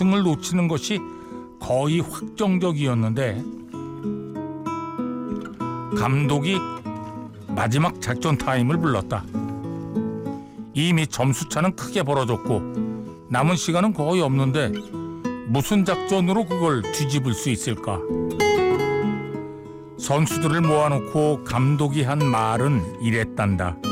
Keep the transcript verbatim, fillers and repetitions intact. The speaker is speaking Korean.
우승을 놓치는 것이 거의 확정적이었는데 감독이 마지막 작전 타임을 불렀다. 이미 점수차는 크게 벌어졌고 남은 시간은 거의 없는데 무슨 작전으로 그걸 뒤집을 수 있을까? 선수들을 모아놓고 감독이 한 말은 이랬단다.